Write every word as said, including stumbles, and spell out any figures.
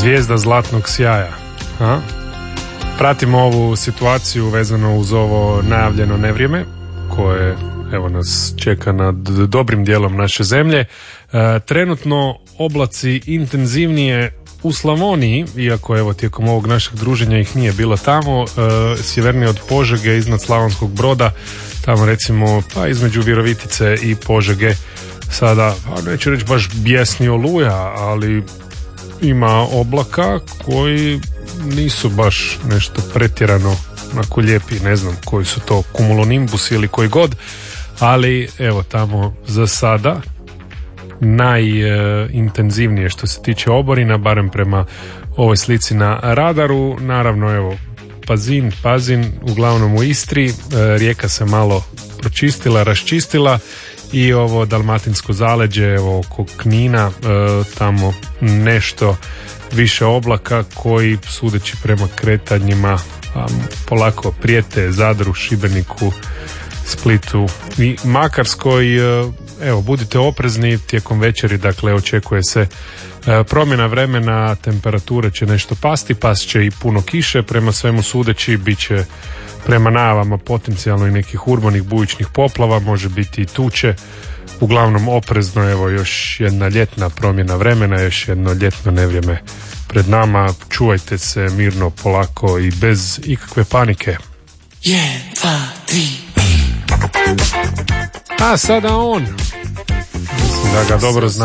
zvijezda zlatnog sjaja. A? Pratimo ovu situaciju vezano uz ovo najavljeno nevrijeme koje evo nas čeka nad dobrim dijelom naše zemlje. E, trenutno oblaci intenzivnije u Slavoniji, iako evo tijekom ovog našeg druženja ih nije bilo tamo, e, sjevernije od Požege, iznad Slavonskog Broda, tamo recimo pa između Virovitice i Požege sada, pa neću reći baš bijesni oluja, ali ima oblaka koji nisu baš nešto pretjerano onako lijepi, ne znam koji su to, cumulonimbus ili koji god, ali evo tamo za sada najintenzivnije što se tiče oborina, barem prema ovoj slici na radaru. Naravno evo Pazin, Pazin uglavnom u Istri, rijeka se malo pročistila, raščistila i ovo dalmatinsko zaleđe, evo oko Knina, tamo nešto više oblaka koji sudeći prema kretanjima polako prijete Zadru, Šibeniku, Splitu i Makarskoj. Evo, budite oprezni tijekom večeri, dakle očekuje se promjena vremena, temperature će nešto pasti, past će i puno kiše, prema svemu sudeći bit će prema najavama potencijalno i nekih urbanih bujičnih poplava, može biti i tuče. Uglavnom oprezno, evo još jedna ljetna promjena vremena, još jedno ljetno nevrijeme pred nama. Čuvajte se mirno, polako i bez ikakve panike. jedan, dva, tri. A sada on. Mislim da ga dobro zna.